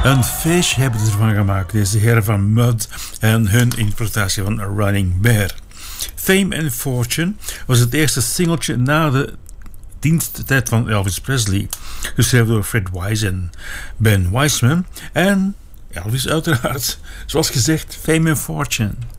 Een feestje hebben ze ervan gemaakt, deze heren van Mud en hun interpretatie van Running Bear. Fame and Fortune was het eerste singeltje na de diensttijd van Elvis Presley, geschreven door Fred Wise en Ben Wiseman. En Elvis uiteraard, zoals gezegd, Fame and Fortune.